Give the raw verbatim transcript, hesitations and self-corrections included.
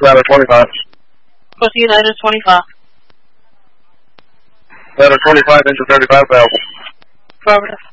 Ladder twenty-five. Coast United twenty-five. Ladder twenty-five, engine thirty-five, available. Affirmative.